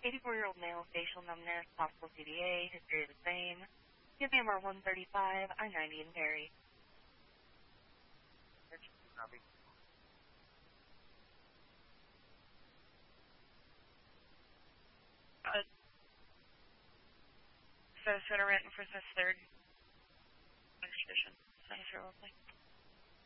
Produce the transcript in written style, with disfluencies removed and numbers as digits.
84-year-old male, facial numbness, possible CDA, history the same. Give me MR 135, I-90 in Perry. Copy. So, Soda Rent for the third. Expedition. Sounds real lovely.